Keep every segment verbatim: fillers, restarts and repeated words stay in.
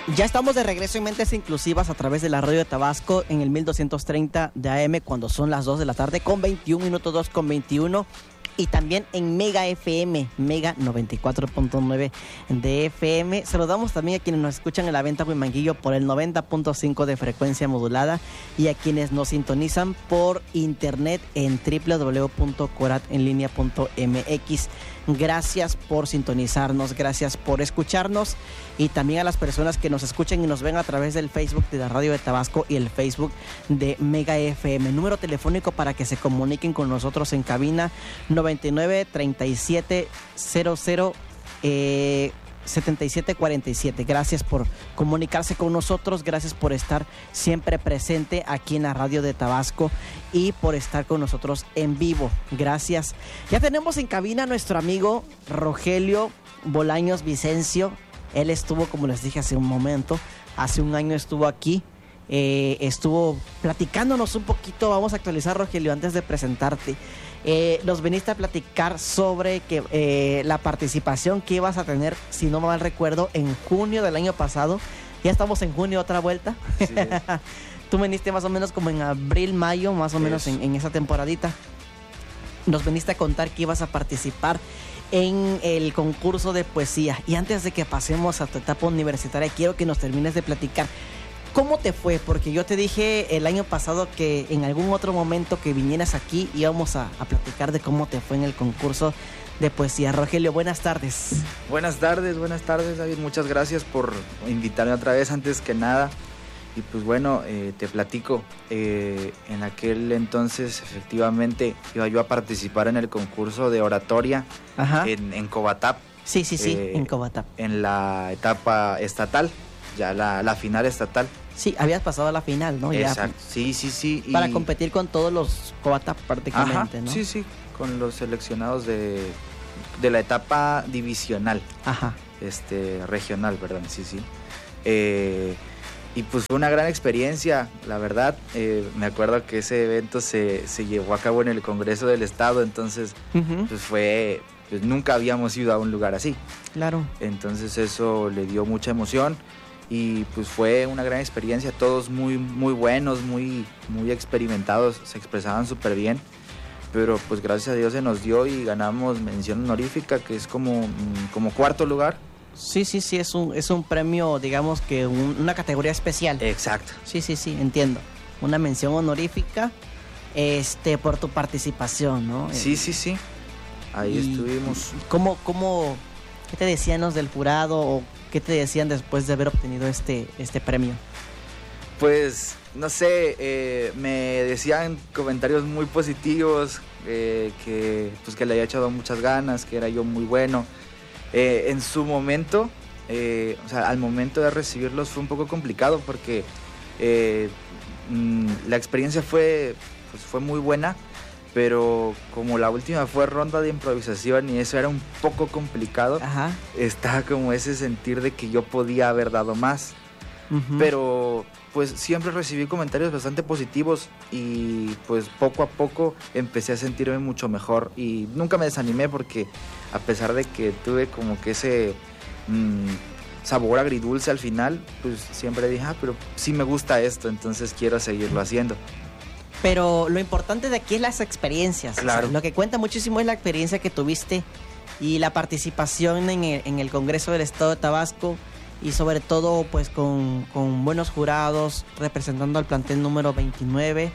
Ya estamos de regreso en Mentes Inclusivas a través de la radio de Tabasco en el mil doscientos treinta de A M cuando son las dos de la tarde con veintiún minutos, dos con veintiuno. Y también en Mega F M, Mega noventa y cuatro punto nueve de F M. Saludamos también a quienes nos escuchan en la venta Huimanguillo por el noventa punto cinco de frecuencia modulada y a quienes nos sintonizan por internet en doble u doble u doble u punto corat en línea punto m x. Gracias por sintonizarnos, gracias por escucharnos y también a las personas que nos escuchan y nos ven a través del Facebook de la Radio de Tabasco y el Facebook de Mega F M. Número telefónico para que se comuniquen con nosotros en cabina noventa y nueve, treinta y siete, cero cero, eh, setenta y siete cuarenta y siete. Gracias por comunicarse con nosotros, gracias por estar siempre presente aquí en la radio de Tabasco y por estar con nosotros en vivo. Gracias. Ya tenemos en cabina a nuestro amigo Rogelio Bolaños Vicencio. Él estuvo, como les dije hace un momento, hace un año estuvo aquí, eh, estuvo platicándonos un poquito. Vamos a actualizar, Rogelio, antes de presentarte. Eh, nos viniste a platicar sobre que eh, la participación que ibas a tener, si no mal recuerdo, en junio del año pasado. Ya estamos en junio, otra vuelta. Sí. Tú viniste más o menos como en abril, mayo, más o menos en, en esa temporadita. Nos viniste a contar que ibas a participar en el concurso de poesía. Y antes de que pasemos a tu etapa universitaria, quiero que nos termines de platicar ¿cómo te fue? Porque yo te dije el año pasado que en algún otro momento que vinieras aquí íbamos a, a platicar de cómo te fue en el concurso de poesía. Rogelio, buenas tardes. Buenas tardes, buenas tardes, David. Muchas gracias por invitarme otra vez, antes que nada. Y pues bueno, eh, te platico. Eh, en aquel entonces, efectivamente, iba yo a participar en el concurso de oratoria en, en Cobatap. Sí, sí, sí, eh, en Cobatap. En la etapa estatal, ya la, la final estatal. Sí, habías pasado a la final, ¿no? Exacto, ya, sí, sí, sí. Para y... competir con todos los Cobatap prácticamente, Ajá, ¿no? Sí, sí, con los seleccionados de, de la etapa divisional. Ajá. Este, regional, perdón, sí, sí. Eh... Y pues fue una gran experiencia, la verdad. Eh, me acuerdo que ese evento se, se llevó a cabo en el Congreso del Estado, entonces uh-huh. pues fue, pues nunca habíamos ido a un lugar así. Claro. Entonces eso le dio mucha emoción y pues fue una gran experiencia. Todos muy, muy buenos, muy, muy experimentados, se expresaban súper bien. Pero pues gracias a Dios se nos dio y ganamos mención honorífica, que es como, como cuarto lugar. Sí, sí, sí, es un, es un premio, digamos que un, una categoría especial. Exacto. Sí, sí, sí, entiendo. Una mención honorífica este, por tu participación, ¿no? Sí, sí, sí. Ahí y, estuvimos. ¿Cómo, cómo, qué te decían los del jurado o qué te decían después de haber obtenido este, este premio? Pues, no sé, eh, me decían comentarios muy positivos, eh, que, pues, que le había echado muchas ganas, que era yo muy bueno. Eh, en su momento, eh, o sea, al momento de recibirlos fue un poco complicado porque eh, mmm, la experiencia fue, pues fue muy buena, pero como la última fue ronda de improvisación y eso era un poco complicado, Ajá. Está como ese sentir de que yo podía haber dado más, uh-huh. Pero pues siempre recibí comentarios bastante positivos y pues poco a poco empecé a sentirme mucho mejor y nunca me desanimé porque a pesar de que tuve como que ese mmm, sabor agridulce al final, pues siempre dije, ah, pero sí me gusta esto, entonces quiero seguirlo haciendo. Pero lo importante de aquí es las experiencias. Claro. O sea, lo que cuenta muchísimo es la experiencia que tuviste y la participación en el, en el Congreso del Estado de Tabasco y sobre todo pues con, con buenos jurados representando al plantel número veintinueve.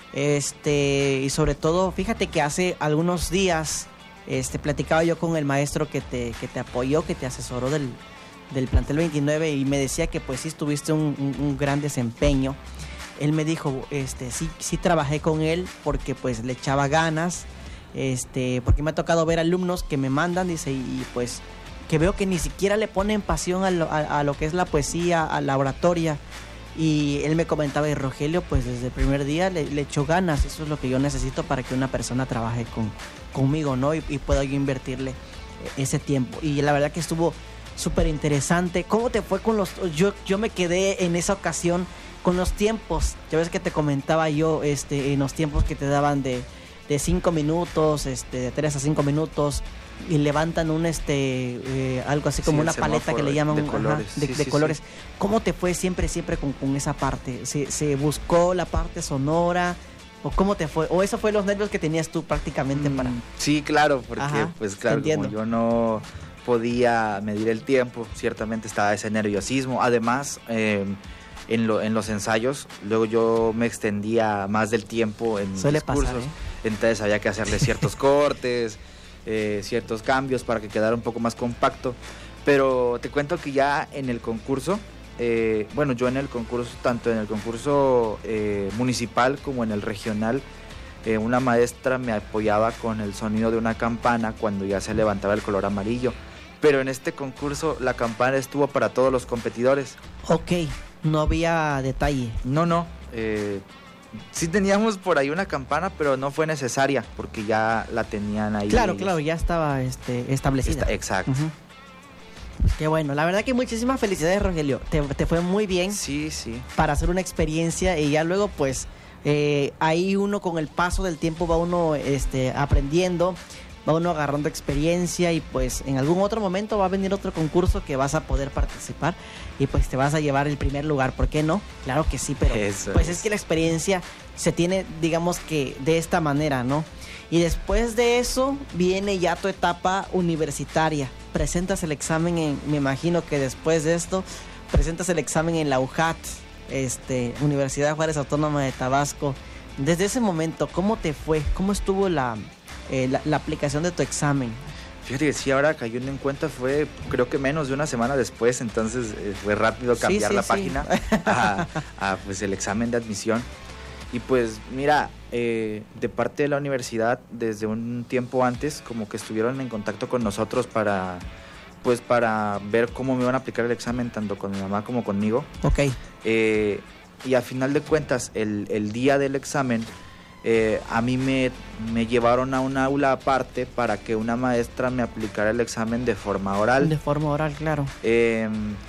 Este, y sobre todo, fíjate que hace algunos días Este, platicaba yo con el maestro que te, que te apoyó, que te asesoró del, del plantel veintinueve y me decía que pues sí tuviste un, un, un gran desempeño. Él me dijo, este, sí, sí trabajé con él porque pues le echaba ganas, este, porque me ha tocado ver alumnos que me mandan, dice, y, y pues que veo que ni siquiera le ponen pasión a lo, a, a lo que es la poesía, a la oratoria. Y él me comentaba, y Rogelio pues desde el primer día le, le echó ganas, eso es lo que yo necesito para que una persona trabaje con, conmigo, ¿no? Y, y pueda yo invertirle ese tiempo. Y la verdad que estuvo súper interesante. ¿Cómo te fue con los...? Yo, yo me quedé en esa ocasión con los tiempos. Ya ves que te comentaba yo este, en los tiempos que te daban de, de cinco minutos, este, de tres a cinco minutos, y levantan un este eh, algo así como Sí, una el paleta que semáforo le llaman de ajá, colores. de, Sí, de sí, colores. sí. ¿Cómo te fue siempre, siempre con, con esa parte? ¿Se, ¿Se buscó la parte sonora? ¿O cómo te fue? ¿O eso fue los nervios que tenías tú prácticamente Mm, para...? Sí, claro, porque Ajá, pues te claro, como entiendo. yo no podía medir el tiempo, ciertamente estaba ese nerviosismo. Además, eh, en, lo- en los ensayos, luego yo me extendía más del tiempo en mis Suele discursos, pasar, ¿eh? entonces había que hacerle ciertos cortes, eh, ciertos cambios para que quedara un poco más compacto. Pero te cuento que ya en el concurso, eh, bueno, yo en el concurso, tanto en el concurso eh, municipal como en el regional, eh, una maestra me apoyaba con el sonido de una campana cuando ya se levantaba el color amarillo. Pero en este concurso la campana estuvo para todos los competidores. Ok, no había detalle. No, no. Eh, sí teníamos por ahí una campana, pero no fue necesaria porque ya la tenían ahí. Claro, ellos. claro, ya estaba este, establecida. Está- exacto. Ujú. Qué bueno, la verdad que muchísimas felicidades, Rogelio. Te, te fue muy bien Sí, sí. para hacer una experiencia y ya luego pues eh, ahí uno con el paso del tiempo va uno este, aprendiendo, va uno agarrando experiencia y pues en algún otro momento va a venir otro concurso que vas a poder participar y pues te vas a llevar el primer lugar, ¿por qué no? Claro que sí, pero Eso pues es. es que la experiencia se tiene, digamos que de esta manera, ¿no? Y después de eso viene ya tu etapa universitaria. Presentas el examen en, me imagino que después de esto, presentas el examen en la U J A T, este, Universidad Juárez Autónoma de Tabasco. Desde ese momento, ¿cómo te fue? ¿Cómo estuvo la, eh, la, la aplicación de tu examen? Fíjate que sí, ahora cayendo en cuenta fue creo que menos de una semana después, entonces eh, fue rápido Sí, cambiar sí, la sí. página a, a, pues el examen de admisión. Y pues mira, eh, de parte de la universidad, desde un tiempo antes, como que estuvieron en contacto con nosotros para, pues para ver cómo me iban a aplicar el examen, tanto con mi mamá como conmigo. Ok, Eh, y a final de cuentas, el, el día del examen, eh, a mí me, me llevaron a un aula aparte para que una maestra me aplicara el examen de forma oral. de forma oral, claro. Eh,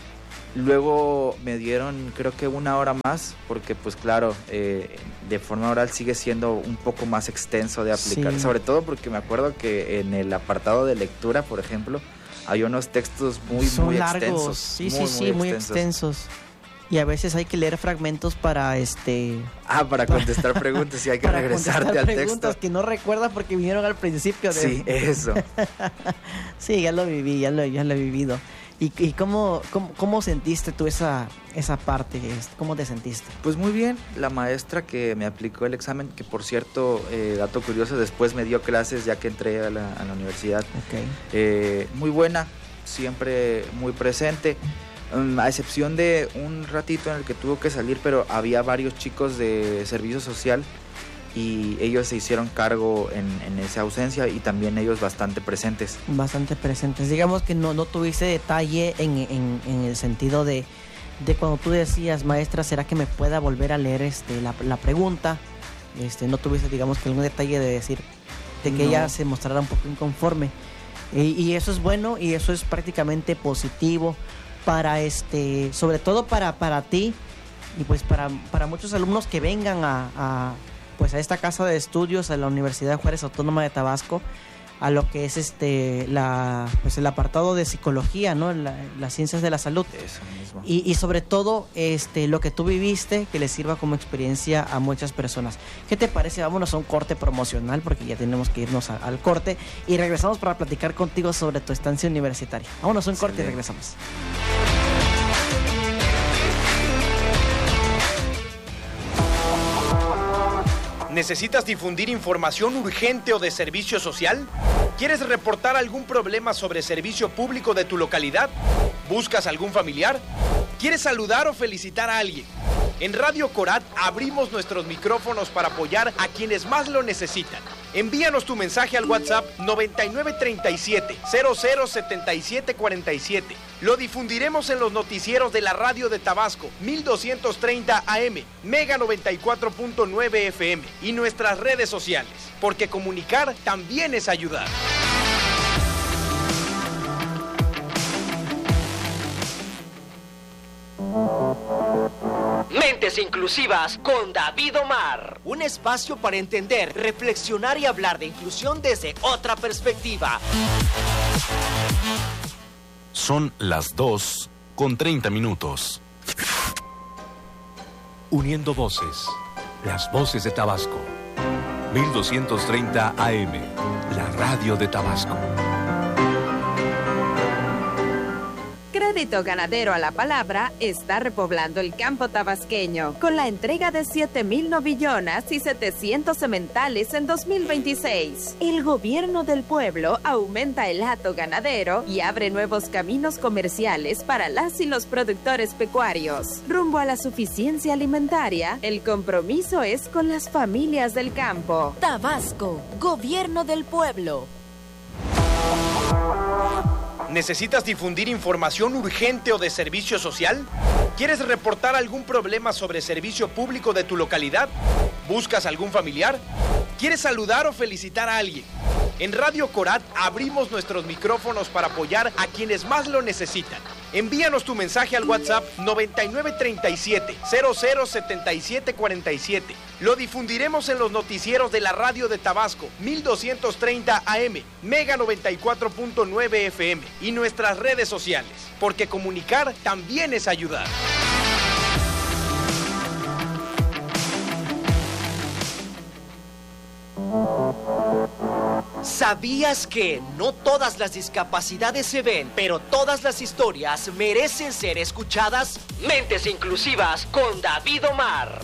luego me dieron creo que una hora más, porque pues claro, eh, de forma oral sigue siendo un poco más extenso de aplicar, Sí. sobre todo porque me acuerdo que en el apartado de lectura, por ejemplo, hay unos textos muy, Son muy largos, extensos. sí, sí, sí, muy extensos. Y a veces hay que leer fragmentos para este Ah, para contestar preguntas y hay que para regresarte contestar al preguntas texto. que no recuerdas porque vinieron al principio de... Sí, eso. Sí, ya lo viví, ya lo, ya lo he vivido. ¿Y, y cómo, cómo, cómo sentiste tú esa, esa parte? ¿Cómo te sentiste? Pues muy bien, la maestra que me aplicó el examen, que por cierto, eh, dato curioso, después me dio clases ya que entré a la, a la universidad. Ok. Eh, muy buena, siempre muy presente, um, a excepción de un ratito en el que tuvo que salir, pero había varios chicos de servicio social y ellos se hicieron cargo en, en esa ausencia y también ellos bastante presentes. Bastante presentes. Digamos que no, no tuviste detalle en, en, en el sentido de, de cuando tú decías, maestra, ¿será que me pueda volver a leer este, la, la pregunta? Este, no tuviste, digamos, que algún detalle de decir, de que No. ella se mostrara un poco inconforme. Y, y eso es bueno y eso es prácticamente positivo para, este, sobre todo para, para ti y pues para, para muchos alumnos que vengan a, a pues a esta casa de estudios, a la Universidad Juárez Autónoma de Tabasco, a lo que es este la pues el apartado de psicología, ¿no? La- las ciencias de la salud. Eso mismo. Y, y sobre todo este lo que tú viviste, que les sirva como experiencia a muchas personas. ¿Qué te parece? Vámonos a un corte promocional porque ya tenemos que irnos a- al corte y regresamos para platicar contigo sobre tu estancia universitaria. Vámonos a un corte y Excelente. regresamos. ¿Necesitas difundir información urgente o de servicio social? ¿Quieres reportar algún problema sobre servicio público de tu localidad? ¿Buscas algún familiar? ¿Quieres saludar o felicitar a alguien? En Radio Corat abrimos nuestros micrófonos para apoyar a quienes más lo necesitan. Envíanos tu mensaje al WhatsApp noventa y nueve treinta y siete, cero cero setenta y siete cuarenta y siete. Lo difundiremos en los noticieros de la radio de Tabasco, mil doscientos treinta A M, Mega noventa y cuatro punto nueve F M y nuestras redes sociales, porque comunicar también es ayudar. Mentes Inclusivas con David Omar. Un espacio para entender, reflexionar y hablar de inclusión desde otra perspectiva. Son las dos con treinta minutos. Uniendo voces. Las voces de Tabasco. mil doscientos treinta A M. La radio de Tabasco. Crédito Ganadero a la Palabra está repoblando el campo tabasqueño con la entrega de siete mil novillonas y setecientos sementales en dos mil veintiséis. El gobierno del pueblo aumenta el hato ganadero y abre nuevos caminos comerciales para las y los productores pecuarios. Rumbo a la suficiencia alimentaria, el compromiso es con las familias del campo. Tabasco, gobierno del pueblo. ¿Necesitas difundir información urgente o de servicio social? ¿Quieres reportar algún problema sobre servicio público de tu localidad? ¿Buscas algún familiar? ¿Quieres saludar o felicitar a alguien? En Radio Corat abrimos nuestros micrófonos para apoyar a quienes más lo necesitan. Envíanos tu mensaje al WhatsApp noventa y nueve treinta y siete, cero cero setenta y siete cuarenta y siete. Lo difundiremos en los noticieros de la radio de Tabasco, mil doscientos treinta A M, Mega noventa y cuatro punto nueve F M y nuestras redes sociales, porque comunicar también es ayudar. ¿Sabías que no todas las discapacidades se ven, pero todas las historias merecen ser escuchadas? Mentes Inclusivas con David Omar.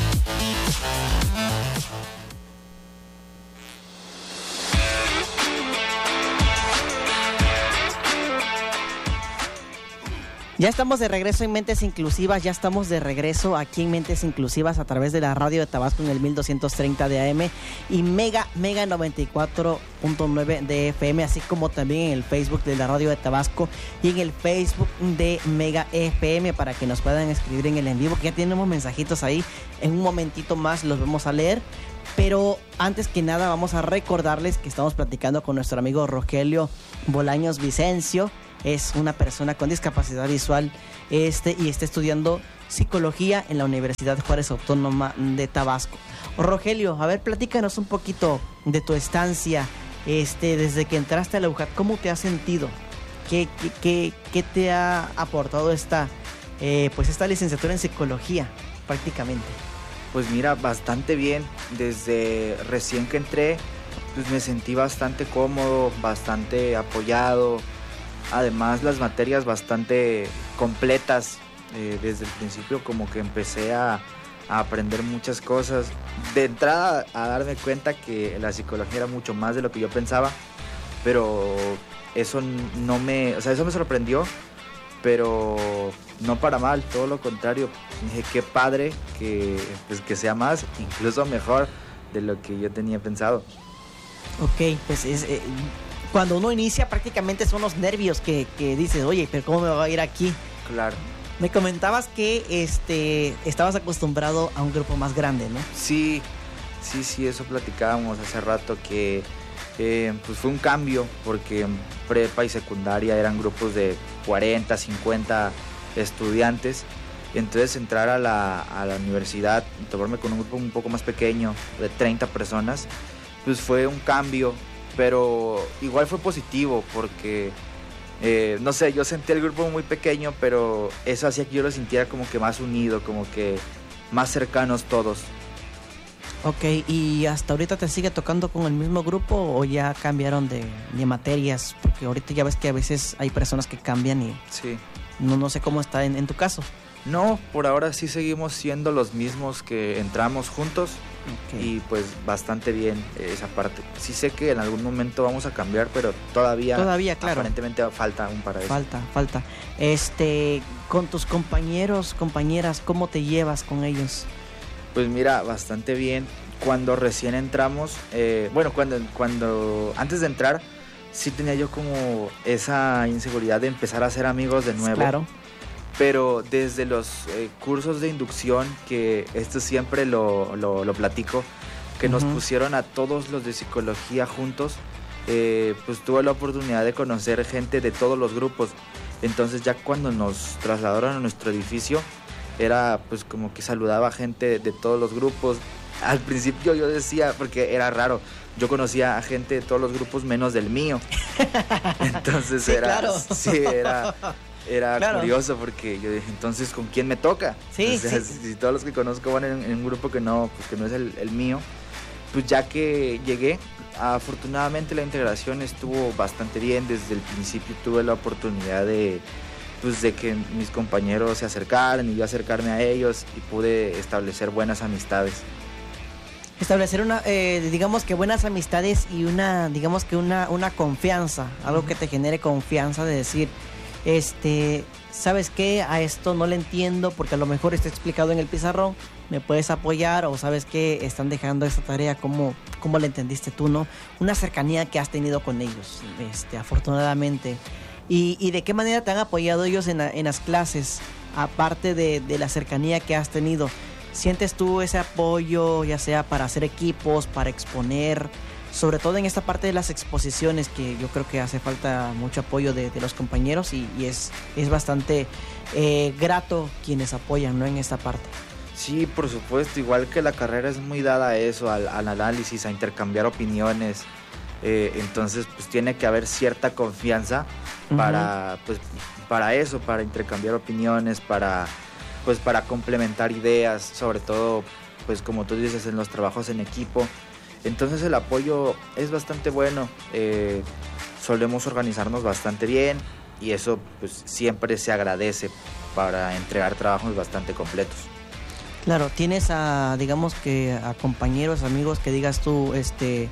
Ya estamos de regreso en Mentes Inclusivas, ya estamos de regreso aquí en Mentes Inclusivas a través de la radio de Tabasco en el mil doscientos treinta de A M y Mega, Mega noventa y cuatro punto nueve de F M, así como también en el Facebook de la radio de Tabasco y en el Facebook de Mega F M para que nos puedan escribir en el en vivo, que ya tenemos mensajitos ahí, en un momentito más los vamos a leer. Pero antes que nada vamos a recordarles que estamos platicando con nuestro amigo Rogelio Bolaños Vicencio. Es una persona con discapacidad visual este, y está estudiando psicología en la Universidad Juárez Autónoma de Tabasco. Rogelio, a ver, platícanos un poquito de tu estancia este, desde que entraste a la U J A T. ¿Cómo te has sentido? ¿Qué, qué, qué, qué te ha aportado esta, eh, pues esta licenciatura en psicología prácticamente? Pues mira, bastante bien. Desde recién que entré, pues me sentí bastante cómodo, bastante apoyado. Además, las materias bastante completas. Eh, desde el principio como que empecé a, a aprender muchas cosas. De entrada a darme cuenta que la psicología era mucho más de lo que yo pensaba. Pero eso no me... O sea, eso me sorprendió. Pero no para mal, todo lo contrario. Dije, qué padre que, pues, que sea más, incluso mejor de lo que yo tenía pensado. Ok, pues es... Eh... Cuando uno inicia prácticamente son los nervios que, que dices, oye, pero ¿cómo me va a ir aquí? Claro. Me comentabas que este estabas acostumbrado a un grupo más grande, ¿no? Sí, sí, sí, eso platicábamos hace rato, que eh, pues fue un cambio, porque en prepa y secundaria eran grupos de cuarenta, cincuenta estudiantes. Entonces entrar a la, a la universidad y tomarme con un grupo un poco más pequeño, de treinta personas, pues fue un cambio. Pero igual fue positivo porque, eh, no sé, yo sentí el grupo muy pequeño, pero eso hacía que yo lo sintiera como que más unido, como que más cercanos todos. Ok, ¿y hasta ahorita te sigue tocando con el mismo grupo o ya cambiaron de, de materias? Porque ahorita ya ves que a veces hay personas que cambian y sí. no, no sé cómo está en, en tu caso. No, por ahora sí seguimos siendo los mismos que entramos juntos. Okay. Y pues bastante bien esa parte. Sí sé que en algún momento vamos a cambiar, pero todavía, todavía claro. Aparentemente falta un para eso. Falta, falta. Este, con tus compañeros, compañeras, ¿cómo te llevas con ellos? Pues mira, bastante bien. Cuando recién entramos, eh, bueno, cuando, cuando antes de entrar, sí tenía yo como esa inseguridad de empezar a hacer amigos de nuevo. Claro. Pero desde los eh, cursos de inducción, que esto siempre lo, lo, lo platico, que uh-huh. nos pusieron a todos los de psicología juntos, eh, pues tuve la oportunidad de conocer gente de todos los grupos. Entonces ya cuando nos trasladaron a nuestro edificio, era pues como que saludaba a gente de todos los grupos. Al principio yo decía, porque era raro, yo conocía a gente de todos los grupos menos del mío. Entonces sí, era, claro. sí, era, era claro. curioso porque yo dije, entonces, ¿con quién me toca? Sí, o sea, sí. Si, si todos los que conozco van en, en un grupo que no, pues que no es el, el mío, pues ya que llegué, afortunadamente la integración estuvo bastante bien. Desde el principio tuve la oportunidad de, pues, de que mis compañeros se acercaran y yo acercarme a ellos y pude establecer buenas amistades. Establecer una, eh, digamos que buenas amistades y una, digamos que una, una confianza, algo que te genere confianza de decir, este, ¿sabes qué? A esto no le entiendo porque a lo mejor está explicado en el pizarrón, me puedes apoyar, o ¿sabes qué? Están dejando esta tarea, ¿cómo, cómo la entendiste tú, no? Una cercanía que has tenido con ellos, este, afortunadamente. Y, y de qué manera te han apoyado ellos en, la, en las clases, aparte de, de la cercanía que has tenido. ¿Sientes tú ese apoyo, ya sea para hacer equipos, para exponer, sobre todo en esta parte de las exposiciones, que yo creo que hace falta mucho apoyo de, de los compañeros y, y es, es bastante eh, grato quienes apoyan, ¿no?, en esta parte? Sí, por supuesto, igual que la carrera es muy dada a eso, al, al análisis, a intercambiar opiniones, eh, entonces pues tiene que haber cierta confianza para, uh-huh. pues, para eso, para intercambiar opiniones, para... pues para complementar ideas, sobre todo, pues como tú dices, en los trabajos en equipo. Entonces el apoyo es bastante bueno, eh, solemos organizarnos bastante bien y eso pues siempre se agradece para entregar trabajos bastante completos. Claro, tienes a, digamos que a compañeros, amigos que digas tú, este,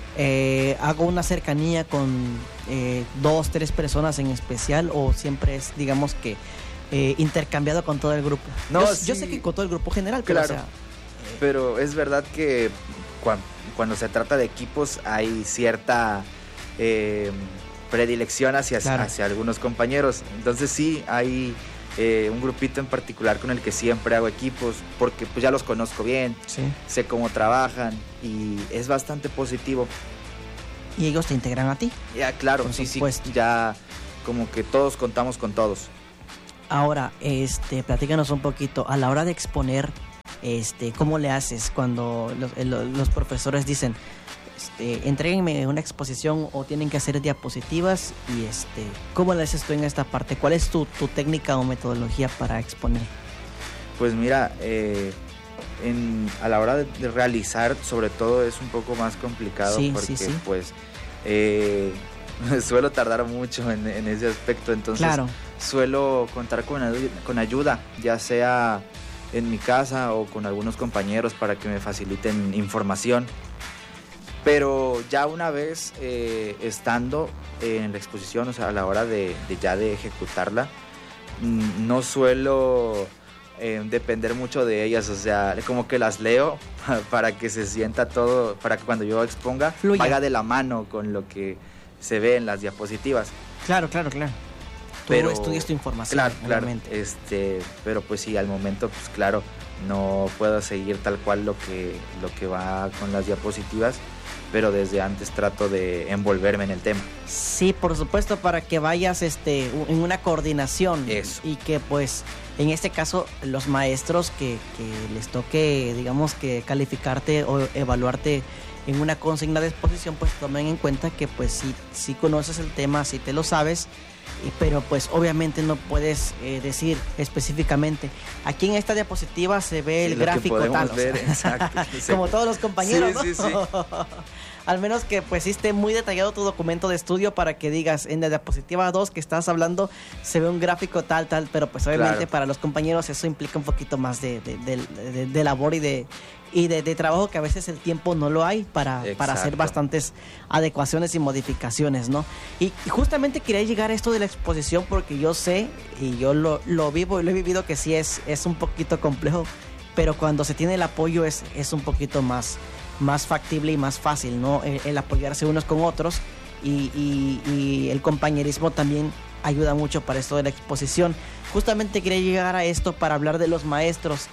eh, hago una cercanía con eh, dos, tres personas en especial, o siempre es, digamos que, Eh, intercambiado con todo el grupo. No, yo, sí, yo sé que con todo el grupo general, pero, claro, o sea, eh, pero es verdad que cuando, cuando se trata de equipos hay cierta eh, predilección hacia, claro. hacia algunos compañeros. Entonces sí, hay eh, un grupito en particular con el que siempre hago equipos porque pues ya los conozco bien, sí. sé cómo trabajan y es bastante positivo. ¿Y ellos te integran a ti? Ya, claro, por sí, supuesto. sí, ya como que todos contamos con todos. Ahora, este, platícanos un poquito, a la hora de exponer, este, ¿cómo le haces cuando los, los profesores dicen, este, entréguenme una exposición o tienen que hacer diapositivas? Y este, ¿cómo le haces tú en esta parte? ¿Cuál es tu, tu técnica o metodología para exponer? Pues mira, eh, en, a la hora de, de realizar, sobre todo, es un poco más complicado, sí, porque sí, sí. pues eh, suelo tardar mucho en, en ese aspecto, entonces claro. suelo contar con, con ayuda, ya sea en mi casa o con algunos compañeros para que me faciliten información. Pero ya una vez eh, estando en la exposición, o sea, a la hora de, de ya de ejecutarla, no suelo eh, depender mucho de ellas, o sea, como que las leo para que se sienta todo, para que cuando yo exponga Fluya. vaya de la mano con lo que se ve en las diapositivas. Claro, claro, claro. Tú pero estudias tu información. Claro, claro. Obviamente. Este, pero pues sí, al momento, pues claro, no puedo seguir tal cual lo que, lo que va con las diapositivas, pero desde antes trato de envolverme en el tema. Sí, por supuesto, para que vayas este, en una coordinación. Eso. Y que pues, en este caso, los maestros que, que les toque, digamos que calificarte o evaluarte en una consigna de exposición, pues tomen en cuenta que pues sí, sí conoces el tema, sí te lo sabes, pero pues obviamente no puedes eh, decir específicamente, aquí en esta diapositiva se ve sí, el gráfico tal, ver, o sea, exacto, como todos los compañeros, sí, ¿no? sí, sí. Al menos que pues sí esté muy detallado tu documento de estudio para que digas, en la diapositiva dos que estás hablando se ve un gráfico tal, tal, pero pues obviamente claro. para los compañeros eso implica un poquito más de, de, de, de, de labor y de y de, de trabajo, que a veces el tiempo no lo hay para, para hacer bastantes adecuaciones y modificaciones, ¿no? Y, y justamente quería llegar a esto de la exposición porque yo sé, y yo lo, lo vivo y lo he vivido, que sí es, es un poquito complejo, pero cuando se tiene el apoyo es, es un poquito más, más factible y más fácil, ¿no? El, el apoyarse unos con otros y, y, y el compañerismo también ayuda mucho para esto de la exposición. Justamente quería llegar a esto para hablar de los maestros.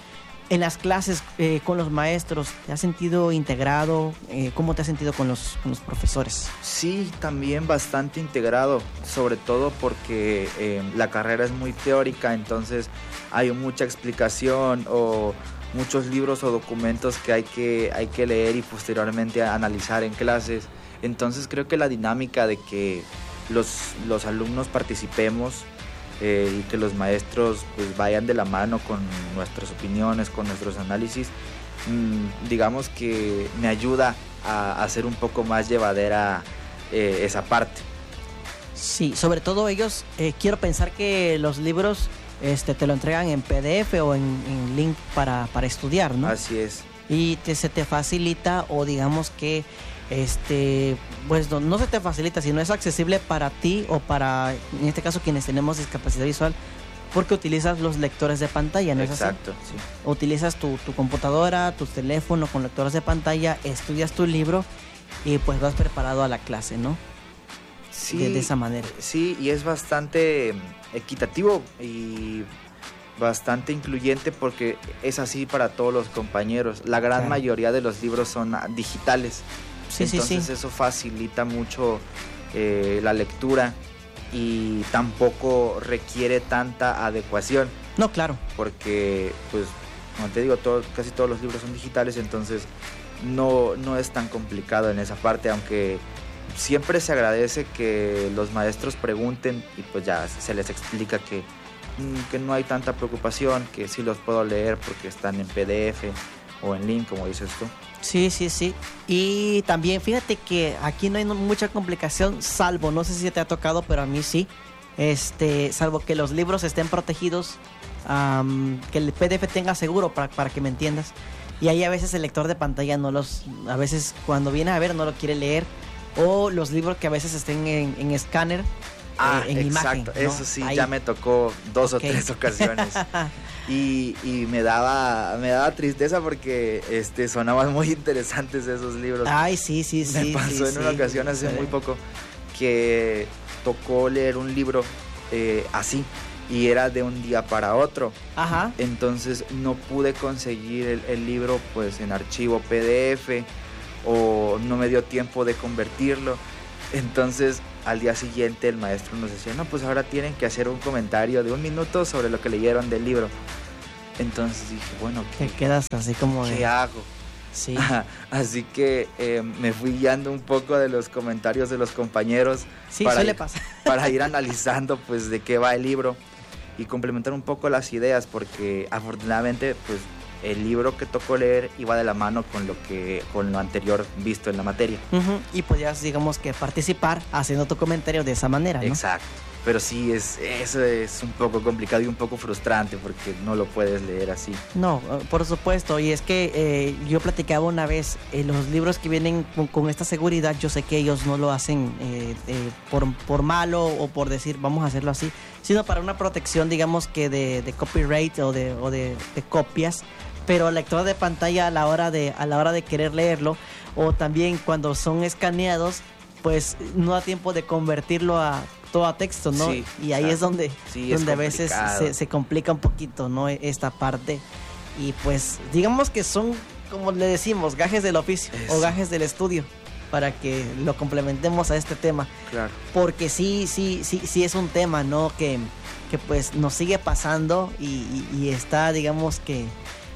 en las clases eh, con los maestros, ¿te has sentido integrado? Eh, ¿Cómo te has sentido con los, con los profesores? Sí, también bastante integrado, sobre todo porque eh, la carrera es muy teórica, entonces hay mucha explicación o muchos libros o documentos que hay que, hay que leer y posteriormente analizar en clases. Entonces creo que la dinámica de que los, los alumnos participemos Eh, y que los maestros pues vayan de la mano con nuestras opiniones, con nuestros análisis, mmm, digamos que me ayuda a, a hacer un poco más llevadera eh, esa parte. Sí, sobre todo ellos, eh, quiero pensar que los libros este, te lo entregan en P D F o en, en link para, para estudiar, ¿no? Así es. Y te, se te facilita, o digamos que este pues no, no se te facilita, sino es accesible para ti o para, en este caso, quienes tenemos discapacidad visual, porque utilizas los lectores de pantalla, ¿no es así? Exacto, sí. Utilizas tu, tu computadora, tu teléfono con lectores de pantalla, estudias tu libro y pues vas preparado a la clase, ¿no? Sí, de, de esa manera. Sí, y es bastante equitativo y bastante incluyente porque es así para todos los compañeros. La gran claro. mayoría de los libros son digitales. Sí, Entonces sí, sí. eso facilita mucho eh, la lectura y tampoco requiere tanta adecuación. No, claro. Porque, pues, como te digo, todo, casi todos los libros son digitales, entonces no, no es tan complicado en esa parte, aunque siempre se agradece que los maestros pregunten y pues ya se les explica que, que no hay tanta preocupación, que sí los puedo leer porque están en P D F o en link, como dices tú. Sí, sí, sí. Y también fíjate que aquí no hay mucha complicación, salvo, no sé si te ha tocado, pero a mí sí, este, salvo que los libros estén protegidos, um, que el P D F tenga seguro, para, para que me entiendas. Y ahí a veces el lector de pantalla no los, a veces cuando viene a ver no lo quiere leer, o los libros que a veces estén en, en escáner. Ah, eh, en exacto, imagen, ¿no? Eso sí, ahí. Ya me tocó dos okay. o tres ocasiones. Y, y me daba me daba tristeza porque este sonaban muy interesantes esos libros. Ay, sí, sí, sí. Me pasó sí, en sí, una ocasión hace sí. muy poco que tocó leer un libro eh, así y era de un día para otro. Ajá. Entonces no pude conseguir el, el libro pues en archivo P D F o no me dio tiempo de convertirlo. Entonces al día siguiente el maestro nos decía, no, pues ahora tienen que hacer un comentario de un minuto sobre lo que leyeron del libro. Entonces dije, bueno, ¿qué, Te quedas así como ¿qué de... hago? Sí. Así que eh, me fui guiando un poco de los comentarios de los compañeros. Sí, para suele ir, pasar. Para ir analizando pues de qué va el libro y complementar un poco las ideas, porque afortunadamente pues el libro que tocó leer iba de la mano con lo que con lo anterior visto en la materia. Uh-huh. Y podías, digamos, que participar haciendo tu comentario de esa manera, ¿no? Exacto. Pero sí, es, eso es un poco complicado y un poco frustrante porque no lo puedes leer así. No, por supuesto. Y es que eh, yo platicaba una vez, eh, los libros que vienen con, con esta seguridad, yo sé que ellos no lo hacen eh, eh, por, por malo o por decir vamos a hacerlo así, sino para una protección, digamos, que de, de copyright o de, o de, de copias. Pero el lector de pantalla a la hora de, a la hora de querer leerlo, o también cuando son escaneados, pues no da tiempo de convertirlo a todo a texto, ¿no? Sí, y ahí es donde, sí, donde es a veces se, se complica un poquito, ¿no? Esta parte. Y pues digamos que son, como le decimos, gajes del oficio Eso. o gajes del estudio, para que lo complementemos a este tema. Claro. Porque sí, sí, sí, sí es un tema, ¿no? Que, que pues nos sigue pasando y, y, y está, digamos que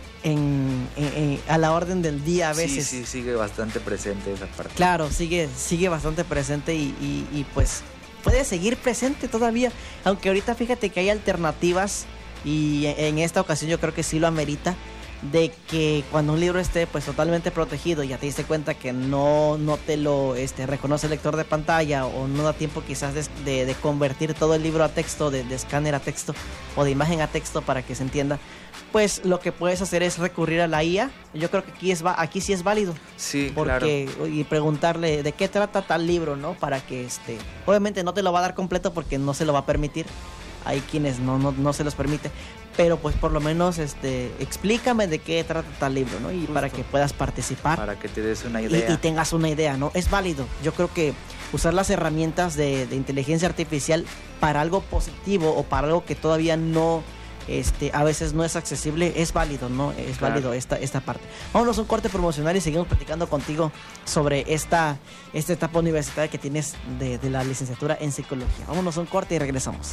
En, en, en, a la orden del día a veces. Sí, sí, sigue bastante presente esa parte. Claro, sigue, sigue bastante presente y, y, y pues puede seguir presente todavía, aunque ahorita fíjate que hay alternativas y en esta ocasión yo creo que sí lo amerita, de que cuando un libro esté pues totalmente protegido, ya te diste cuenta que no, no te lo este, reconoce el lector de pantalla o no da tiempo quizás de, de, de convertir todo el libro a texto, de, de escáner a texto o de imagen a texto para que se entienda, pues lo que puedes hacer es recurrir a la I A. Yo creo que aquí es aquí sí es válido. Sí, porque, claro. Y preguntarle de qué trata tal libro, ¿no? Para que este, obviamente no te lo va a dar completo porque no se lo va a permitir. Hay quienes no, no, no se los permite. Pero pues por lo menos este, explícame de qué trata tal libro, ¿no? Y Justo. Para que puedas participar. Para que te des una idea. Y, y tengas una idea, ¿no? Es válido. Yo creo que usar las herramientas de, de inteligencia artificial para algo positivo o para algo que todavía no... este, a veces no es accesible, es válido, ¿no? Es Claro. válido esta, esta parte. Vámonos a un corte promocional y seguimos platicando contigo sobre esta, esta etapa universitaria que tienes de, de la licenciatura en psicología. Vámonos a un corte y regresamos.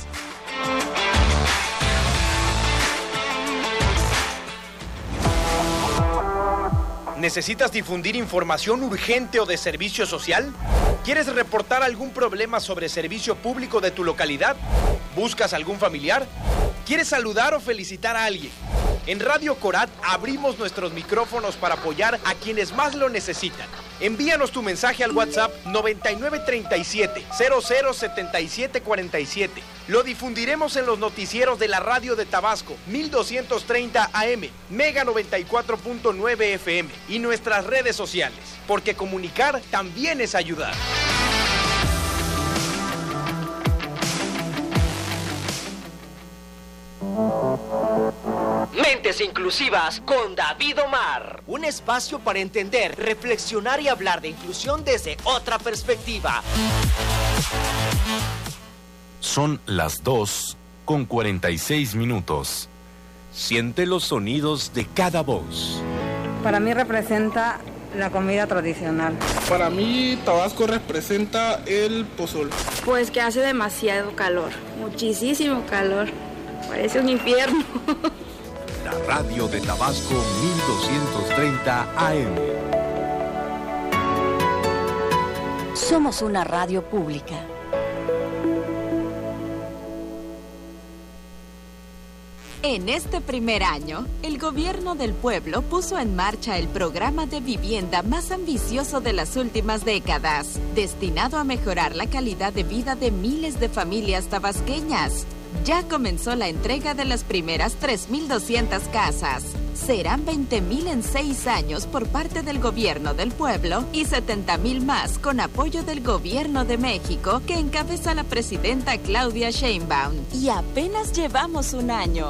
¿Necesitas difundir información urgente o de servicio social? ¿Quieres reportar algún problema sobre servicio público de tu localidad? ¿Buscas algún familiar? ¿Quieres saludar o felicitar a alguien? En Radio Corat abrimos nuestros micrófonos para apoyar a quienes más lo necesitan. Envíanos tu mensaje al WhatsApp noventa y nueve treinta y siete, cero cero setenta y siete cuarenta y siete. Lo difundiremos en los noticieros de la Radio de Tabasco, mil doscientos treinta A M, Mega noventa y cuatro punto nueve F M y nuestras redes sociales, porque comunicar también es ayudar. Mentes Inclusivas con David Omar. Un espacio para entender, reflexionar y hablar de inclusión desde otra perspectiva. Son las dos con cuarenta y seis minutos. Siente los sonidos de cada voz. Para mí representa la comida tradicional. Para mí Tabasco representa el pozol. Pues que hace demasiado calor, muchísimo calor. Parece un infierno. La radio de Tabasco mil doscientos treinta A M. Somos una radio pública. En este primer año, el gobierno del pueblo puso en marcha el programa de vivienda más ambicioso de las últimas décadas, destinado a mejorar la calidad de vida de miles de familias tabasqueñas. Ya comenzó la entrega de las primeras tres mil doscientas casas. Serán veinte mil en seis años por parte del gobierno del pueblo y setenta mil más con apoyo del gobierno de México que encabeza la presidenta Claudia Sheinbaum. Y apenas llevamos un año.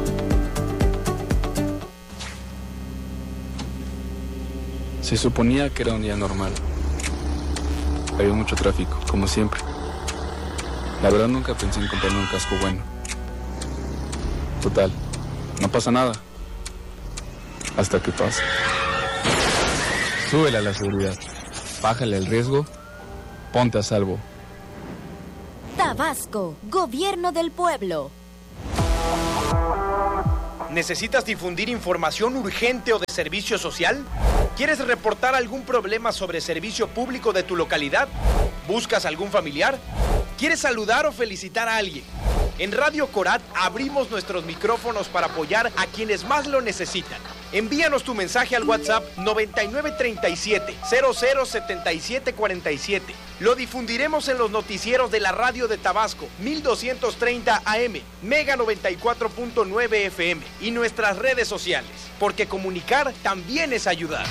Se suponía que era un día normal. Había mucho tráfico, como siempre. La verdad nunca pensé en comprarme un casco bueno. Total, no pasa nada. Hasta que pasa. Súbele a la seguridad, bájale el riesgo, ponte a salvo. Tabasco, gobierno del pueblo. ¿Necesitas difundir información urgente o de servicio social? ¿Quieres reportar algún problema sobre servicio público de tu localidad? ¿Buscas algún familiar? ¿Quieres saludar o felicitar a alguien? En Radio Corat abrimos nuestros micrófonos para apoyar a quienes más lo necesitan. Envíanos tu mensaje al WhatsApp noventa y nueve treinta y siete, cero cero setenta y siete cuarenta y siete. Lo difundiremos en los noticieros de la Radio de Tabasco, mil doscientos treinta A M, Mega noventa y cuatro punto nueve F M y nuestras redes sociales, porque comunicar también es ayudar.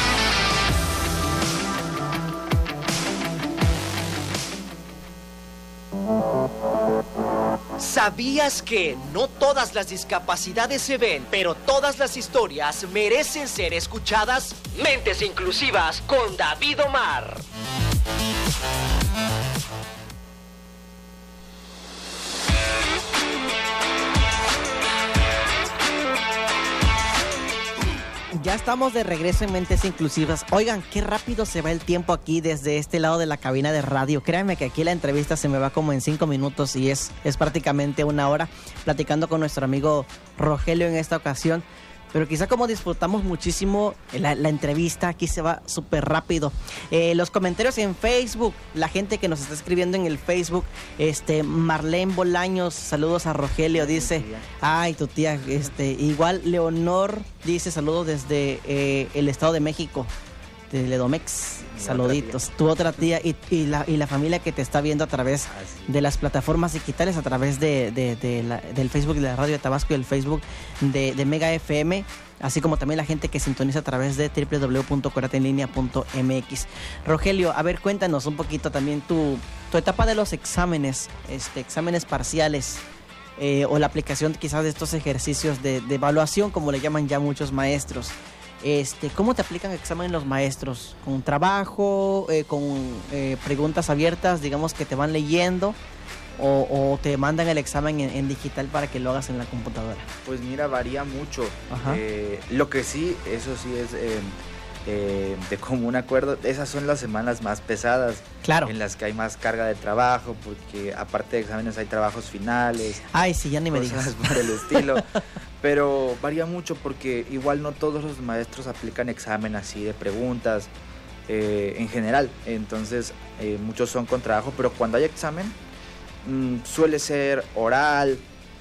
¿Sabías que no todas las discapacidades se ven, pero todas las historias merecen ser escuchadas? Mentes Inclusivas con David Omar. Ya estamos de regreso en Mentes Inclusivas. Oigan, qué rápido se va el tiempo aquí desde este lado de la cabina de radio. Créanme que aquí la entrevista se me va como en cinco minutos y es, es prácticamente una hora platicando con nuestro amigo Rogelio en esta ocasión. Pero quizá como disfrutamos muchísimo la, la entrevista, aquí se va súper rápido. Eh, los comentarios en Facebook, la gente que nos está escribiendo en el Facebook, este Marlene Bolaños, saludos a Rogelio, dice, ay, tu tía, este, igual Leonor dice, saludos desde eh, el Estado de México, de Ledomex, saluditos. Tu otra tía y, y, la, y la familia que te está viendo a través ah, sí. de las plataformas digitales, a través de, de, de la, del Facebook de la Radio de Tabasco y el Facebook de, de Mega F M, así como también la gente que sintoniza a través de doble u doble u doble u punto coratenlinea punto m x. Rogelio, a ver, cuéntanos un poquito también tu, tu etapa de los exámenes, este, exámenes parciales. Eh, o la aplicación quizás de estos ejercicios de, de evaluación, como le llaman ya muchos maestros. Este, ¿Cómo te aplican exámenes los maestros? ¿Con trabajo? Eh, ¿Con eh, preguntas abiertas, digamos, que te van leyendo? o, o te mandan el examen en, en digital para que lo hagas en la computadora? Pues mira, varía mucho. Eh, lo que sí, eso sí es eh, eh, de común acuerdo, esas son las semanas más pesadas. Claro. En las que hay más carga de trabajo, porque aparte de exámenes hay trabajos finales. Ay, sí, ya ni me cosas digas. por el estilo. Pero varía mucho porque igual no todos los maestros aplican examen así de preguntas eh, en general. Entonces eh, muchos son con trabajo, pero cuando hay examen mmm, suele ser oral.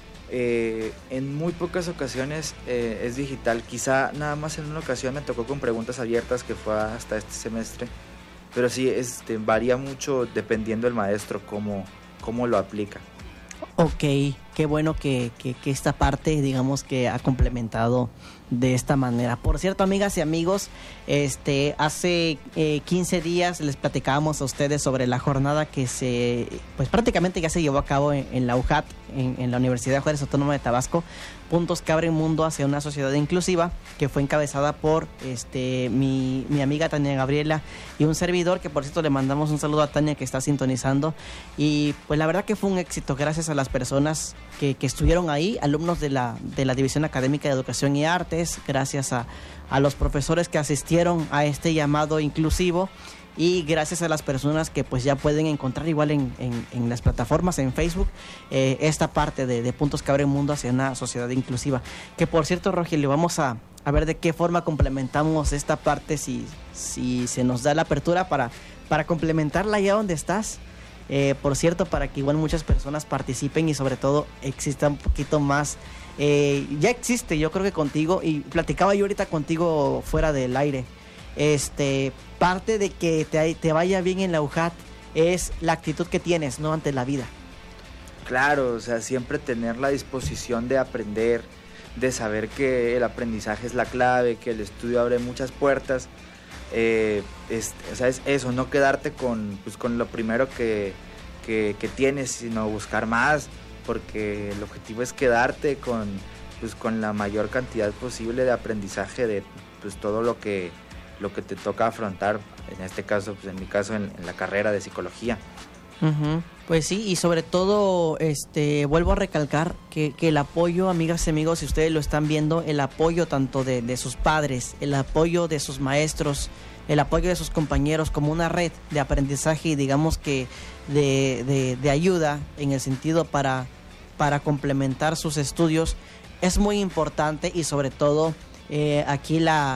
Eh, en muy pocas ocasiones eh, es digital. Quizá nada más en una ocasión me tocó con preguntas abiertas, que fue hasta este semestre. Pero sí, este, varía mucho dependiendo del maestro cómo, cómo lo aplica. Ok, qué bueno que, que, que esta parte, digamos, que ha complementado de esta manera. Por cierto, amigas y amigos, este hace eh, quince días les platicábamos a ustedes sobre la jornada que se, pues prácticamente ya se llevó a cabo en, en la U J A T, en, en la Universidad Juárez Autónoma de Tabasco, Puntos que abren mundo hacia una sociedad inclusiva, que fue encabezada por este mi, mi amiga Tania Gabriela y un servidor, que por cierto le mandamos un saludo a Tania, que está sintonizando. Y pues la verdad que fue un éxito, gracias a las personas que, que estuvieron ahí, alumnos de la, de la División Académica de Educación y Artes, gracias a, a los profesores que asistieron a este llamado inclusivo, y gracias a las personas que pues ya pueden encontrar igual en, en, en las plataformas, en Facebook, eh, esta parte de, de Puntos que abren mundo hacia una sociedad inclusiva. Que por cierto, Rogelio, vamos a, a ver de qué forma complementamos esta parte, si, si se nos da la apertura para, para complementarla allá donde estás. Eh, por cierto, para que igual muchas personas participen y sobre todo exista un poquito más. Eh, ya existe, yo creo que contigo, y platicaba yo ahorita contigo fuera del aire, este parte de que te, te vaya bien en la U J A T es la actitud que tienes, ¿no?, ante la vida. Claro, o sea, siempre tener la disposición de aprender, de saber que el aprendizaje es la clave, que el estudio abre muchas puertas. Eh, es, o sea, es eso, no quedarte con, pues, con lo primero que, que, que tienes, sino buscar más, porque el objetivo es quedarte con, pues, con la mayor cantidad posible de aprendizaje de pues, todo lo que, lo que te toca afrontar, en este caso, pues en mi caso, en, en la carrera de psicología. Uh-huh. Pues sí, y sobre todo, este, vuelvo a recalcar que, que el apoyo, amigas y amigos, si ustedes lo están viendo, el apoyo tanto de, de sus padres, el apoyo de sus maestros, el apoyo de sus compañeros como una red de aprendizaje y digamos que de, de, de ayuda en el sentido para, para complementar sus estudios, es muy importante. Y sobre todo eh, aquí la